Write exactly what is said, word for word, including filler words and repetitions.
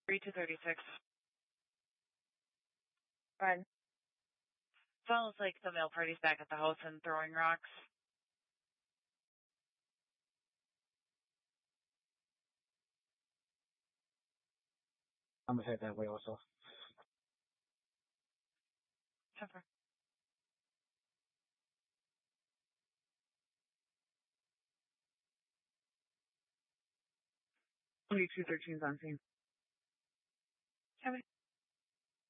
three two thirty-six. Fine. Sounds like the male party's back at the house and throwing rocks. I'm gonna head that way also. Temper. twenty-two thirteen's on scene. Copy.